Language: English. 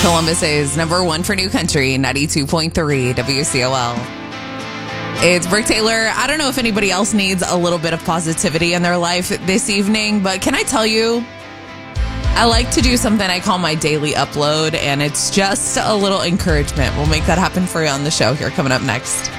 Columbus's number one for new country, 92.3 WCOL. It's Brooke Taylor. I don't know if anybody else needs a little bit of positivity in their life this evening, but can I tell you, I like to do something I call my daily upload, and it's just a little encouragement. We'll make that happen for you on the show here coming up next.